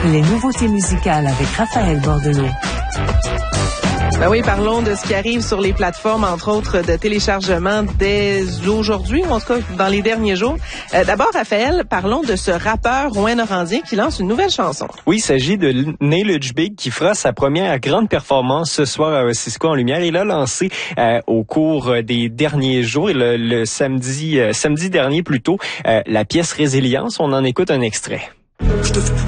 Les nouveautés musicales avec Raphaël Bordelot. Ben oui, parlons de ce qui arrive sur les plateformes, entre autres de téléchargement dès aujourd'hui, ou en tout cas dans les derniers jours. D'abord, Raphaël, parlons de ce rappeur rouyn-norandien qui lance une nouvelle chanson. Oui, il s'agit de Nailage Big qui fera sa première grande performance ce soir à Cisco en Lumière. Il a lancé au cours des derniers jours, le samedi dernier plutôt, la pièce Résilience. On en écoute un extrait.